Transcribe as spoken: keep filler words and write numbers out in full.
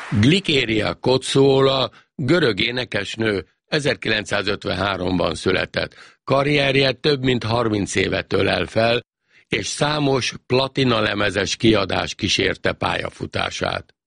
Glikéria Kotszóla, görög énekesnő, ezerkilencszázötvenháromban született. Karrierje több mint harminc évet ölel fel, és számos platinalemezes kiadás kísérte pályafutását.